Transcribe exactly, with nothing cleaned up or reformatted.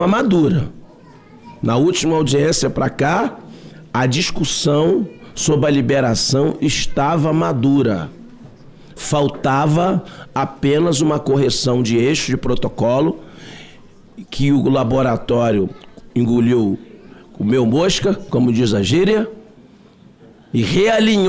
madura. Na última audiência para cá, a discussão sobre a liberação estava madura. Faltava apenas uma correção de eixo de protocolo que o laboratório engoliu, comeu mosca, como diz a gíria, e realinhou